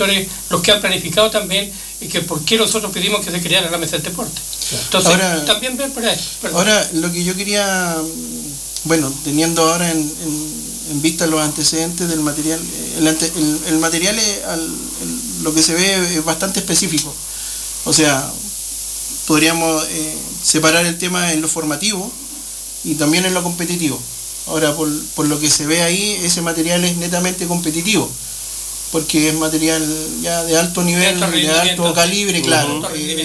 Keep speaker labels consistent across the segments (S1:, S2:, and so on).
S1: sectores los que han planificado también y que por qué nosotros pedimos que se creara la mesa del deporte. Entonces,
S2: ahora,
S1: también ver por ahí.
S2: Ahora, lo que yo quería, bueno, teniendo ahora en vista los antecedentes del material, el material, lo que se ve es bastante específico. O sea, podríamos separar el tema en lo formativo y también en lo competitivo. Ahora, por lo que se ve ahí, ese material es netamente competitivo, porque es material ya de alto nivel, de alto calibre, claro.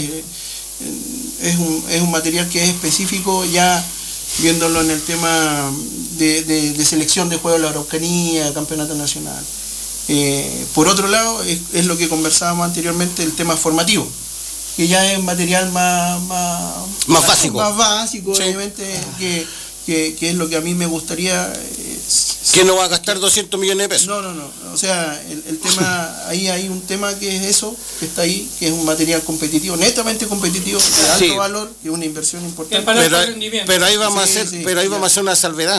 S2: Es un material que es específico, ya viéndolo en el tema de selección de juego de la Araucanía, campeonato nacional. Por otro lado, es lo que conversábamos anteriormente, el tema formativo, que ya es material más básico. Más básico, sí. Obviamente, que es lo que a mí me gustaría.
S3: Que no va a gastar 200 millones de pesos.
S2: No. O sea, el tema, ahí hay un tema que es eso, que está ahí, que es un material competitivo, netamente competitivo, de alto valor, que es una inversión importante.
S3: Pero ahí vamos a hacer una salvedad.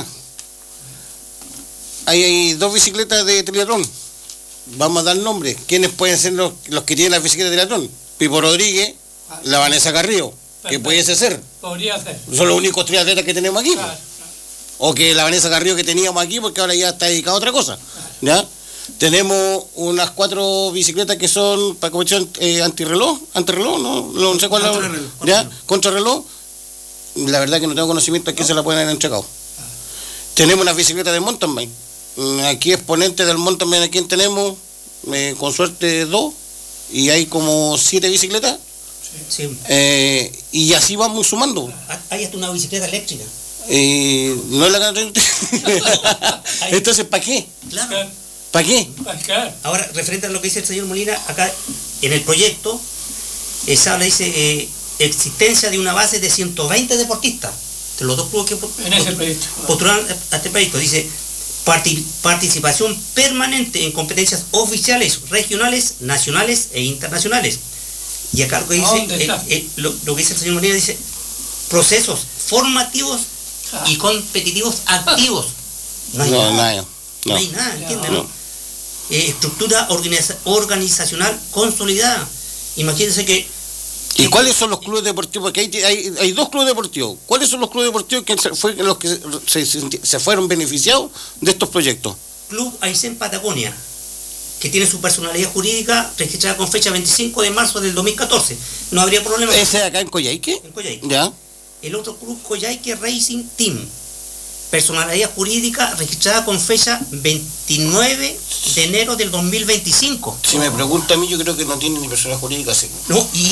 S3: Hay 2 bicicletas de triatlón. Vamos a dar nombres. ¿Quiénes pueden ser los que tienen las bicicletas de triatlón? Pipo Rodríguez, la Vanessa Carrillo. ¿Qué pudiese ser?
S1: Podría ser.
S3: Son los únicos triatletas que tenemos aquí. Claro. O que la Vanessa Carrillo que teníamos aquí, porque ahora ya está dedicada a otra cosa. ¿Ya? Tenemos unas 4 bicicletas que son para competición antirreloj, no sé cuál es. ¿Ya? Contrarreloj. La verdad que no tengo conocimiento de quién se la pueden haber entregado. Tenemos unas bicicletas de mountain bike. Aquí exponentes del mountain bike, aquí tenemos, con suerte 2, y hay como 7 bicicletas.
S4: Sí.
S3: Y así vamos sumando.
S4: Hay hasta una bicicleta eléctrica.
S3: No es la Entonces, ¿para qué?
S4: Claro.
S3: ¿Para qué?
S4: Ahora, referente a lo que dice el señor Molina, acá en el proyecto, se habla, dice, existencia de una base de 120 deportistas, de los 2 clubes que postularon a este proyecto. Dice, participación permanente en competencias oficiales, regionales, nacionales e internacionales. Y acá lo que dice, lo que dice el señor Molina, dice, procesos formativos y competitivos activos. No hay nada, ¿entiendes? No. Estructura organizacional consolidada. Imagínense que...
S3: ¿Y cuáles son los clubes deportivos? Porque hay 2 clubes deportivos. ¿Cuáles son los clubes deportivos que los que se fueron beneficiados de estos proyectos?
S4: Club Aysén Patagonia, que tiene su personalidad jurídica registrada con fecha 25 de marzo del 2014. No habría problema.
S3: ¿Ese acá en Coyhaique?
S4: En Coyhaique.
S3: Ya.
S4: El otro club, Coyhaique Racing Team, personalidad jurídica registrada con fecha 29 de enero del 2025.
S3: Si me pregunta a mí, yo creo que no tiene ni personalidad jurídica. Sí.
S4: No, y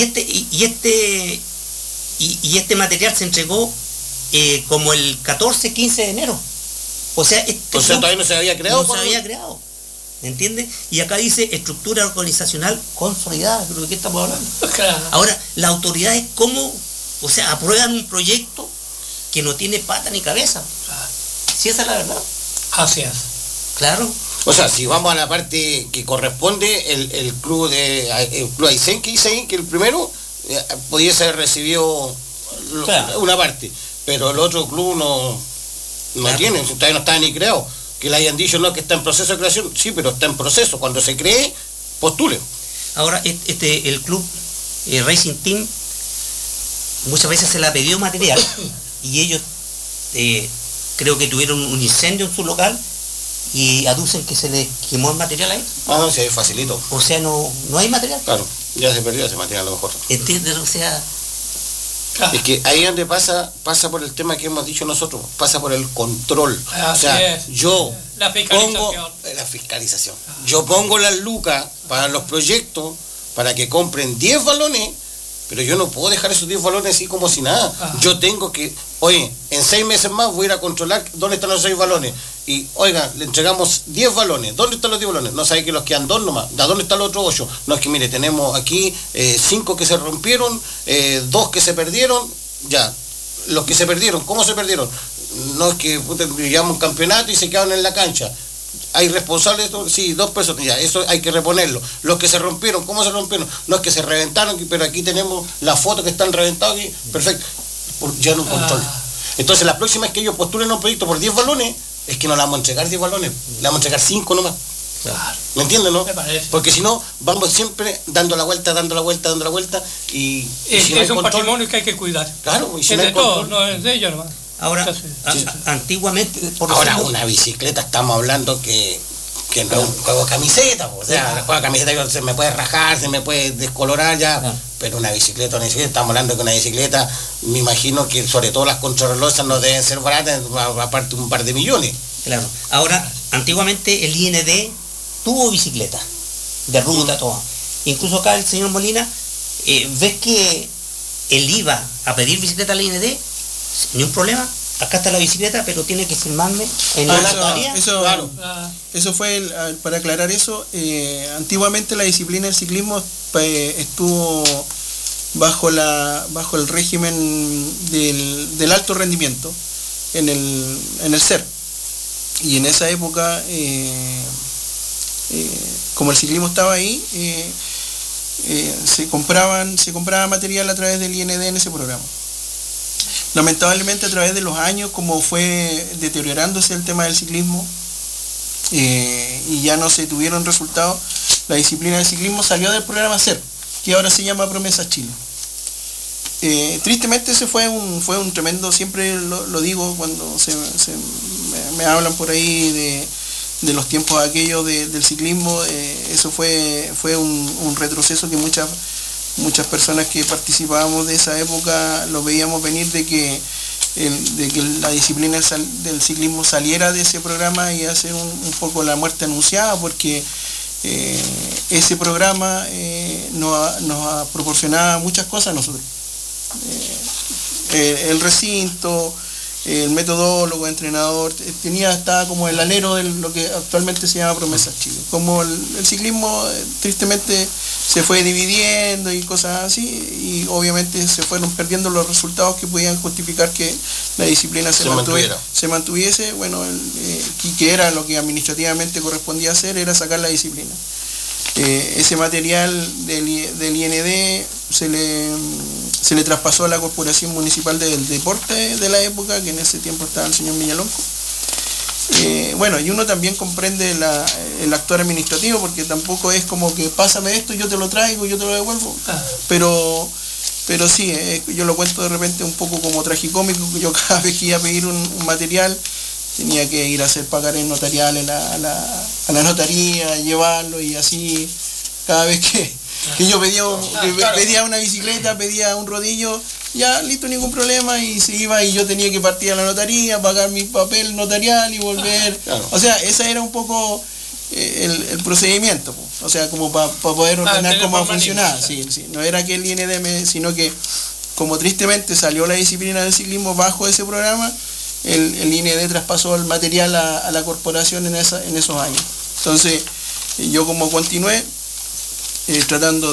S4: este material se entregó como el 14-15 de enero. O sea,
S3: todavía no se había creado.
S4: No se había creado. ¿Me entiendes? Y acá dice estructura organizacional consolidada, ¿de qué estamos hablando? Ahora, las autoridades, ¿cómo? O sea, aprueban un proyecto que no tiene pata ni cabeza. Si esa es la verdad.
S1: Así es.
S4: Claro.
S3: O sea, si vamos a la parte que corresponde, el club Aysén que dice ahí, que el primero pudiese haber recibido una parte, pero el otro club no tiene, todavía no está ni creado. Que le hayan dicho no, que está en proceso de creación, sí, pero está en proceso. Cuando se cree, postule.
S4: Ahora, el club Racing Team muchas veces se le ha pedido material y ellos creo que tuvieron un incendio en su local y aducen que se les quemó el material ahí.
S3: Ah, sí, facilito.
S4: O sea, no hay material.
S3: Claro, ya se perdió ese material a lo mejor.
S4: ¿Entiendes? O sea...
S3: Es que ahí donde pasa por el tema que hemos dicho nosotros, pasa por el control. O sea, yo pongo la fiscalización. Yo pongo las lucas para los proyectos para que compren 10 balones, pero yo no puedo dejar esos 10 balones así como si nada. Yo tengo que, oye, en 6 meses más voy a ir a controlar dónde están los 6 balones. Y, oiga, le entregamos 10 balones. ¿Dónde están los 10 balones? No sabe que los quedan 2 nomás. ¿De dónde están los otros 8? No, es que mire, tenemos aquí 5 que se rompieron, 2 que se perdieron. Ya, los que se perdieron, ¿cómo se perdieron? No es que llevamos un campeonato y se quedaron en la cancha. ¿Hay responsables? Sí, 2 personas, ya, eso hay que reponerlo. Los que se rompieron, ¿cómo se rompieron? No es que se reventaron, pero aquí tenemos la foto que están reventados aquí. Perfecto. Ya no control. Entonces, la próxima vez que ellos postulen un proyecto por 10 balones, es que no le vamos a entregar 10 balones, le vamos a entregar 5 nomás. Claro. ¿Me entiendes, no? Porque si no, vamos siempre dando la vuelta y
S1: si no es un patrimonio que hay que cuidar.
S3: Claro, y si
S1: es
S3: no
S1: de todos, no es de ellos nomás.
S4: Ahora, antiguamente...
S3: Ahora una bicicleta estamos hablando que no es un juego de camiseta, o sea, el juego de camiseta se me puede rajar, se me puede descolorar ya, pero una bicicleta, estamos hablando que una bicicleta, me imagino que sobre todo las contrarrelosas no deben ser baratas, aparte un par de millones.
S4: Claro, ahora, antiguamente el IND tuvo bicicleta, de ruta, todo. Incluso acá el señor Molina, ves que él iba a pedir bicicleta al IND, ni un problema. Acá está la bicicleta, pero tiene que firmarme en la notaría.
S2: Claro. Eso fue, para aclarar eso, antiguamente la disciplina del ciclismo estuvo bajo el régimen del alto rendimiento en el SER. Y en esa época, como el ciclismo estaba ahí, se compraba material a través del IND en ese programa. Lamentablemente a través de los años, como fue deteriorándose el tema del ciclismo y ya no se tuvieron resultados, la disciplina del ciclismo salió del programa SER, que ahora se llama Promesas Chile. Tristemente ese fue un tremendo, siempre lo digo cuando me hablan por ahí de los tiempos aquellos del ciclismo, eso fue un retroceso que muchas personas que participábamos de esa época lo veíamos venir, de que la disciplina del ciclismo saliera de ese programa y hacer un poco la muerte anunciada, porque ese programa nos proporcionaba muchas cosas a nosotros. El recinto, el metodólogo, entrenador, estaba como el alero de lo que actualmente se llama Promesas Chile. Como el ciclismo tristemente se fue dividiendo y cosas así, y obviamente se fueron perdiendo los resultados que podían justificar que la disciplina se mantuviese, bueno, que era lo que administrativamente correspondía hacer, era sacar la disciplina. Ese material del IND se le traspasó a la Corporación Municipal del Deporte de la época, que en ese tiempo estaba el señor Villalonco. Bueno, y uno también comprende el actor administrativo, porque tampoco es como que pásame esto, yo te lo traigo, yo te lo devuelvo. Pero sí, yo lo cuento de repente un poco como tragicómico. Yo cada vez que iba a pedir un material tenía que ir a hacer pagarés notariales a la notaría, llevarlo, y así cada vez que yo pedía una bicicleta, pedía un rodillo, ya listo, ningún problema, y se iba y yo tenía que partir a la notaría, pagar mi papel notarial y volver. O sea, ese era un poco el procedimiento, o sea, como para poder ordenar cómo funcionaba. Sí, no era que el IND, sino que como tristemente salió la disciplina del ciclismo bajo ese programa, el IND traspasó el material a la corporación en esos años. Entonces, yo como continué tratando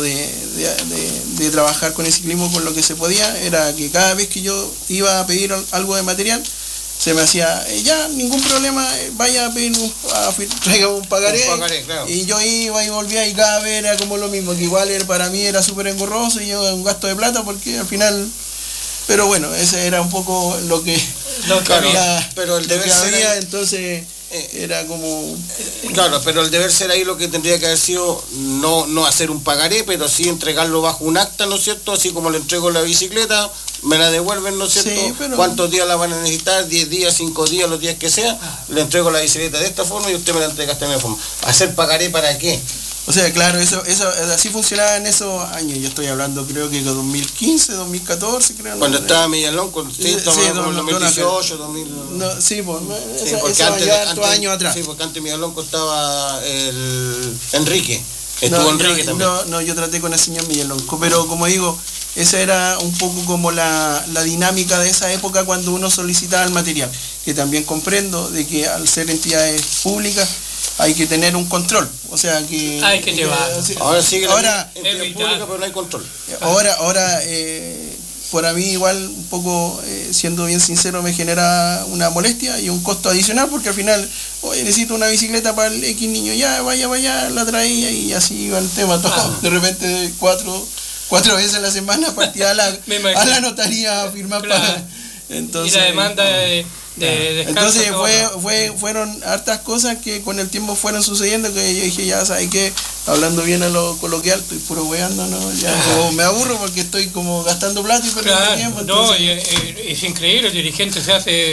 S2: de trabajar con el ciclismo con lo que se podía, era que cada vez que yo iba a pedir algo de material, se me hacía, ya, ningún problema, vaya a pedir traiga un pagaré, claro. Y yo iba y volvía, y cada vez era como lo mismo, que igual para mí era súper engorroso y yo un gasto de plata, porque al final... Pero bueno, ese era un poco lo que había, pero el deber ser ahí, entonces era como...
S3: Claro, pero el deber ser ahí lo que tendría que haber sido no hacer un pagaré, pero sí entregarlo bajo un acta, ¿no es cierto? Así como le entrego la bicicleta, me la devuelven, ¿no es cierto? Sí, pero... ¿Cuántos días la van a necesitar? 10 días, 5 días, los días que sea, le entrego la bicicleta de esta forma y usted me la entrega de esta misma forma. ¿Hacer pagaré para qué?
S2: O sea, claro, eso así funcionaba en esos años. Yo estoy hablando, creo que 2015, 2014, creo.
S3: Cuando estaba Villalonco, sí, como el 2018, 2000.
S2: No, sí, pues,
S3: porque antes,
S2: años atrás.
S3: Sí, porque antes Villalonco estaba el Enrique. Estuvo Enrique también.
S2: No, yo traté con el señor Villalonco, pero como digo, esa era un poco como la dinámica de esa época cuando uno solicitaba el material, que también comprendo de que al ser entidades públicas hay que tener un control, o sea que...
S1: Hay que llevar.
S3: Ahora sigue la entidad pública, pero no hay control.
S2: Ahora por mí igual un poco, siendo bien sincero, me genera una molestia y un costo adicional, porque al final, oye, necesito una bicicleta para el X niño, ya, vaya, la traía, y así iba el tema todo. De repente 4 veces a la semana partía a la notaría a firmar, claro. Entonces,
S1: y la demanda de descanso.
S2: Entonces fueron hartas cosas que con el tiempo fueron sucediendo, que yo dije, ya sabes que, hablando bien a lo coloquial, estoy puro weando, ¿no? Ya como me aburro porque estoy como gastando plata y perdiendo tiempo.
S1: Entonces... No, es increíble, el dirigente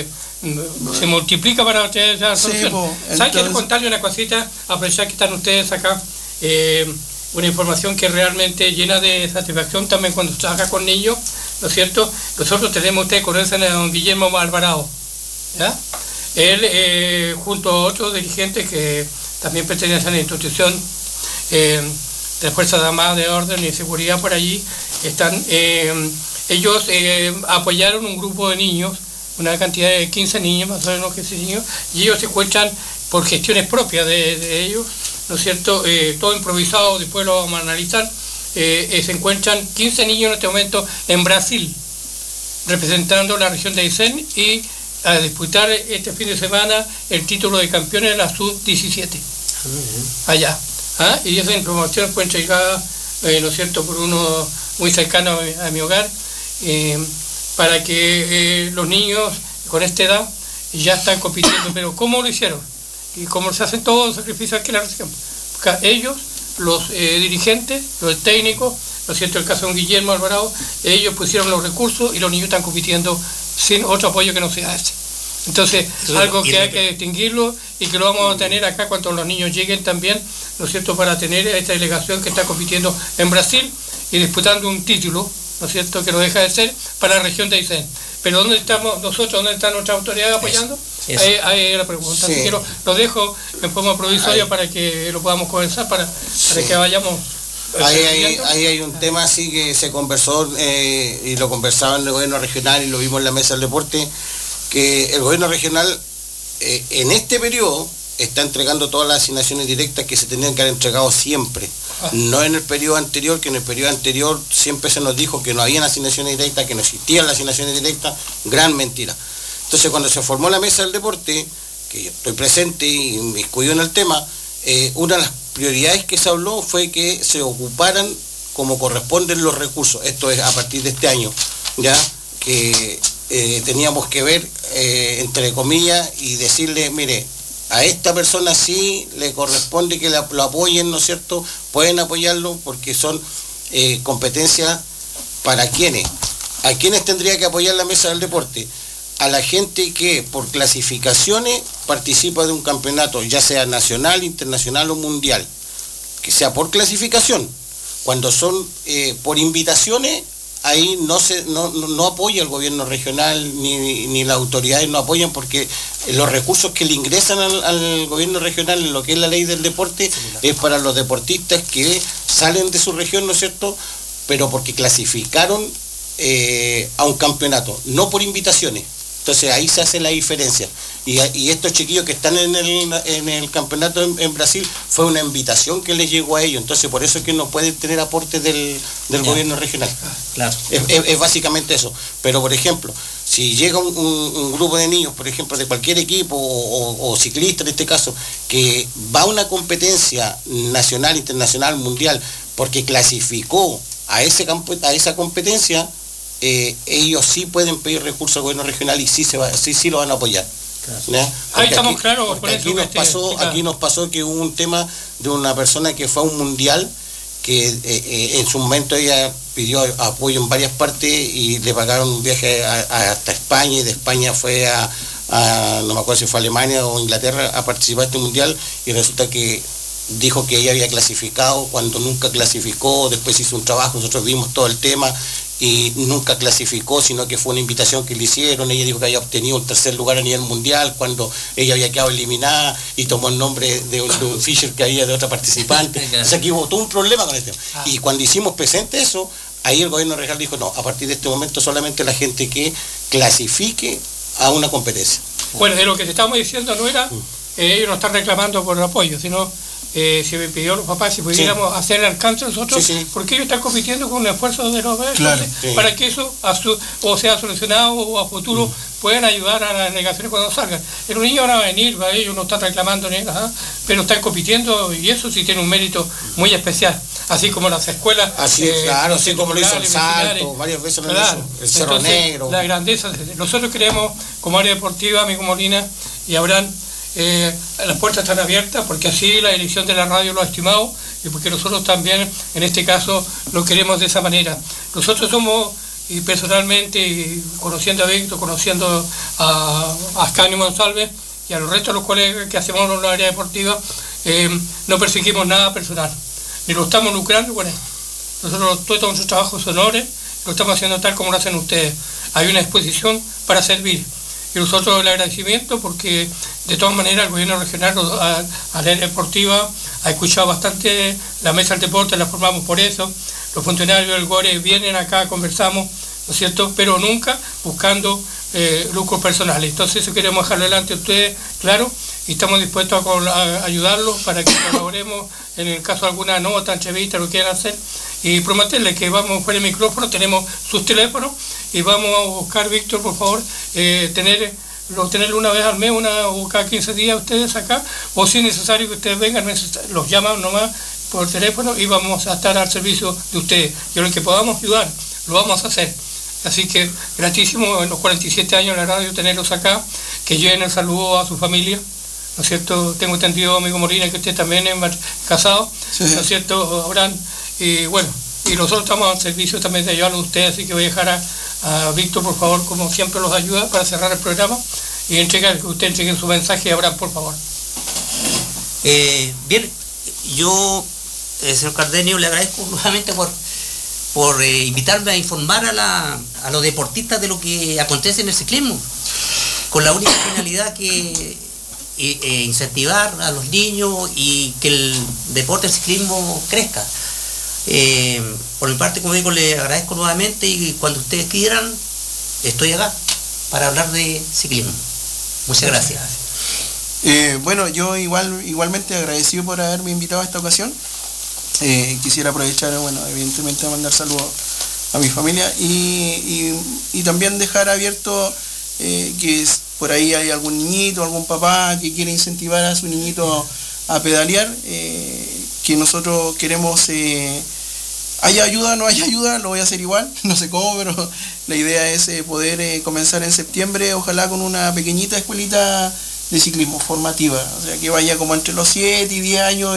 S1: se multiplica para ustedes. ¿Saben? Quiero contarle una cosita, aprovechar que están ustedes acá, una información que realmente llena de satisfacción también cuando trabaja con niños, ¿no es cierto? Nosotros tenemos, ustedes conocen a don Guillermo Alvarado, ¿ya? Él, junto a otros dirigentes que también pertenecen a la institución de Fuerzas Armadas de Orden y Seguridad por allí, están, ellos apoyaron un grupo de niños, una cantidad de 15 niños, más o menos 15 niños, y ellos se encuentran por gestiones propias de ellos, ¿no es cierto? Todo improvisado, después lo vamos a analizar. Se encuentran 15 niños en este momento en Brasil, representando la región de Aysén, y a disputar este fin de semana el título de campeones de la Sub-17, allá. Y esa información fue entregada, ¿no es cierto?, por uno muy cercano a mi hogar, para que los niños con esta edad ya están compitiendo. Pero ¿cómo lo hicieron? Y cómo se hacen todos los sacrificios aquí en la región. Porque ellos, los dirigentes, los técnicos, ¿no es cierto?, el caso de Guillermo Alvarado, ellos pusieron los recursos y los niños están compitiendo sin otro apoyo que no sea ese. Entonces, algo que hay que distinguirlo y que lo vamos a tener acá cuando los niños lleguen también, ¿no es cierto?, para tener esta delegación que está compitiendo en Brasil y disputando un título, ¿no es cierto?, que no deja de ser para la región de Aysén. Pero ¿dónde estamos nosotros? ¿Dónde está nuestra autoridad apoyando? Ahí la pregunta. Sí. Así que lo dejo en forma provisoria para que lo podamos comenzar, para que vayamos...
S3: Ahí hay un tema así que se conversó y lo conversaba en el gobierno regional y lo vimos en la mesa del deporte, que el gobierno regional en este periodo está entregando todas las asignaciones directas que se tenían que haber entregado siempre. No en el periodo anterior, que en el periodo anterior siempre se nos dijo que no habían asignaciones directas, que no existían las asignaciones directas, gran mentira. Entonces cuando se formó la mesa del deporte, que yo estoy presente y me inmiscuido en el tema, una de las prioridades que se habló fue que se ocuparan como corresponden los recursos. Esto es a partir de este año, ya que teníamos que ver, entre comillas, y decirle, mire, a esta persona sí le corresponde que lo apoyen, ¿no es cierto? Pueden apoyarlo porque son competencias para quienes. ¿A quienes tendría que apoyar la mesa del deporte? A la gente que por clasificaciones participa de un campeonato, ya sea nacional, internacional o mundial, que sea por clasificación. Cuando son por invitaciones, ahí no apoya el gobierno regional ni las autoridades no apoyan, porque los recursos que le ingresan al gobierno regional en lo que es la ley del deporte es para los deportistas que salen de su región, ¿no es cierto?, pero porque clasificaron a un campeonato, no por invitaciones. Entonces ahí se hace la diferencia. Y estos chiquillos que están en el campeonato en Brasil, fue una invitación que les llegó a ellos. Entonces por eso es que no pueden tener aportes del gobierno regional.
S4: Claro.
S3: Es básicamente eso. Pero por ejemplo, si llega un grupo de niños, por ejemplo, de cualquier equipo o ciclista en este caso, que va a una competencia nacional, internacional, mundial, porque clasificó a esa competencia, ellos sí pueden pedir recursos al gobierno regional y sí lo van a apoyar.
S1: Claro. Ahí estamos claros.
S3: Aquí nos pasó que hubo un tema de una persona que fue a un mundial, que en su momento ella pidió apoyo en varias partes y le pagaron un viaje hasta España, y de España fue no me acuerdo si fue a Alemania o Inglaterra a participar de este mundial, y resulta que dijo que ella había clasificado cuando nunca clasificó. Después hizo un trabajo, nosotros vimos todo el tema y nunca clasificó, sino que fue una invitación que le hicieron. Ella dijo que había obtenido un tercer lugar a nivel mundial cuando ella había quedado eliminada, y tomó el nombre de un Fisher que había de otra participante. O sea que hubo todo un problema con este tema. Y cuando hicimos presente eso, ahí el gobierno regional dijo, no, a partir de este momento solamente la gente que clasifique a una competencia.
S1: Bueno, de lo que te estamos diciendo no era, ellos no están reclamando por el apoyo, sino si me pidió los papás si pudiéramos hacer el alcance nosotros, porque ellos están compitiendo con un esfuerzo de los para que eso o sea solucionado o a futuro puedan ayudar a las delegaciones cuando salgan. Los niños van a venir, ellos no están reclamando ni nada, pero están compitiendo, y eso sí tiene un mérito muy especial. así como las escuelas.
S3: Así, claro, así como lo hizo el Salto, varias veces lo hizo, el Cerro Negro.
S1: La grandeza, nosotros queremos, como área deportiva, amigo Molina y Abraham, las puertas están abiertas, porque así la dirección de la radio lo ha estimado, y porque nosotros también, en este caso, lo queremos de esa manera. Nosotros somos, y personalmente, y conociendo a Víctor, conociendo a Ascanio Monsalve, y a los restos de los colegas que hacemos en la área deportiva, no perseguimos nada personal, ni lo estamos lucrando con esto. Nosotros todos nuestros trabajos son honores, lo estamos haciendo tal como lo hacen ustedes. Hay una disposición para servir. Y nosotros el agradecimiento, porque de todas maneras el gobierno regional, a la área deportiva, ha escuchado bastante la mesa del deporte, la formamos por eso. Los funcionarios del GORE vienen acá, conversamos, ¿no es cierto?, pero nunca buscando lucros personales. Entonces eso queremos dejarlo delante de ustedes, claro, y estamos dispuestos a ayudarlos para que colaboremos en el caso de alguna nota, entrevista, lo que quieran hacer, y prometerles que vamos fuera del micrófono, tenemos sus teléfonos, y vamos a buscar, Víctor, por favor, tenerlo una vez al mes, o cada 15 días ustedes acá, o si es necesario que ustedes vengan, los llaman nomás por teléfono y vamos a estar al servicio de ustedes. Y en lo que podamos ayudar, lo vamos a hacer. Así que gratísimo en los 47 años de la radio tenerlos acá, que lleven el saludo a su familia, ¿no es cierto? Tengo entendido, amigo Molina, que usted también es casado, sí. ¿No es cierto, Abraham? Y bueno, y nosotros estamos al servicio también de ayudarlos a ustedes, así que voy a dejar a Víctor, por favor, como siempre los ayuda, para cerrar el programa, y que usted entregue su mensaje a Abraham, por favor.
S4: Bien, yo, señor Cardenio, le agradezco nuevamente por invitarme a informar a los deportistas de lo que acontece en el ciclismo, con la única finalidad que incentivar a los niños y que el deporte del ciclismo crezca. Por mi parte, como digo, le agradezco nuevamente, y cuando ustedes quieran, estoy acá para hablar de ciclismo. Muchas gracias.
S2: Bueno, yo igualmente agradecido por haberme invitado a esta ocasión. Quisiera aprovechar, bueno, evidentemente a mandar saludos a mi familia y también dejar abierto que por ahí hay algún niñito, algún papá que quiere incentivar a su niñito a pedalear, que nosotros queremos, haya ayuda o no haya ayuda, lo voy a hacer igual, no sé cómo, pero la idea es poder comenzar en septiembre, ojalá con una pequeñita escuelita de ciclismo formativa, o sea, que vaya como entre los 7 y 10 años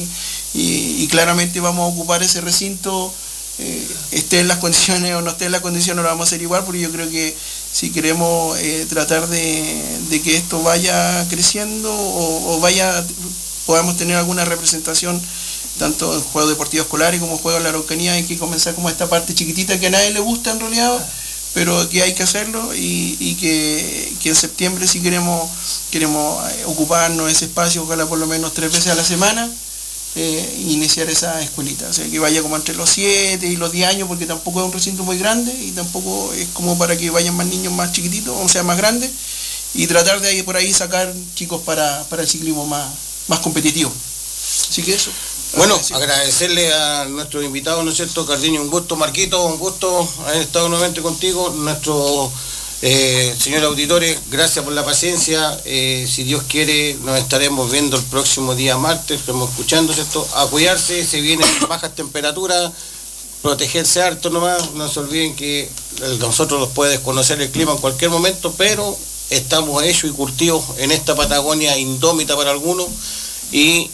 S2: y claramente vamos a ocupar ese recinto, esté en las condiciones o no esté en las condiciones, lo vamos a hacer igual, porque yo creo que si queremos tratar de que esto vaya creciendo o podamos tener alguna representación tanto en juegos deportivos escolares como en juegos de la Araucanía, hay que comenzar como esta parte chiquitita que a nadie le gusta en realidad, pero que hay que hacerlo y que en septiembre si queremos ocuparnos ese espacio, ojalá por lo menos 3 veces a la semana, iniciar esa escuelita, o sea, que vaya como entre los 7 y los 10 años, porque tampoco es un recinto muy grande y tampoco es como para que vayan más niños más chiquititos, o sea, más grandes, y tratar de ahí por ahí sacar chicos para el ciclismo más competitivo. Así que eso.
S3: Bueno, agradecerle a nuestros invitados, ¿no es cierto, Cardenio? Un gusto, Marquito, un gusto haber estado nuevamente contigo. Nuestros señores auditores, gracias por la paciencia. Si Dios quiere, nos estaremos viendo el próximo día martes, estamos escuchando, ¿cierto? A cuidarse, se vienen bajas temperaturas, protegerse harto nomás. No se olviden que nosotros los puede desconocer el clima en cualquier momento, pero estamos hechos y curtidos en esta Patagonia indómita para algunos, y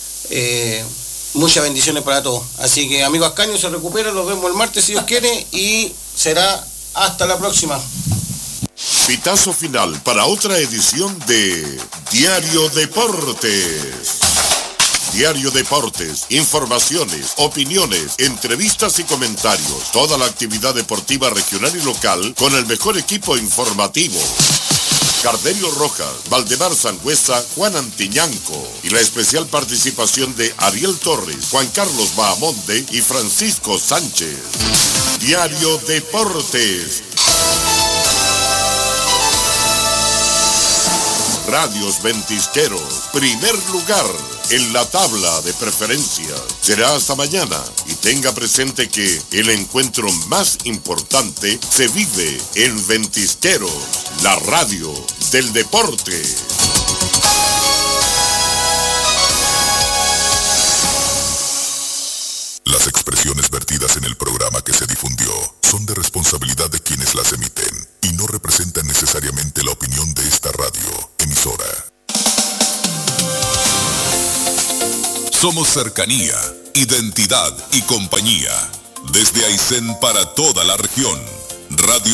S3: muchas bendiciones para todos. Así que, amigos Ascanio, se recupera, los vemos el martes si Dios quiere, y será hasta la próxima.
S5: Pitazo final para otra edición de Diario Deportes. Diario Deportes, informaciones, opiniones, entrevistas y comentarios. Toda la actividad deportiva regional y local con el mejor equipo informativo. Cardenio Rojas, Valdemar Sangüesa, Juan Antiñanco, y la especial participación de Ariel Torres, Juan Carlos Bahamonde y Francisco Sánchez. Diario Deportes. Radios Ventisqueros, primer lugar en la tabla de preferencia. Será hasta mañana, y tenga presente que el encuentro más importante se vive en Ventisqueros, la radio del deporte. Las expresiones vertidas en el programa que se difundió son de responsabilidad de quienes las emiten y no representan necesariamente la opinión de esta radio emisora. Somos cercanía, identidad y compañía. Desde Aysén para toda la región. Radio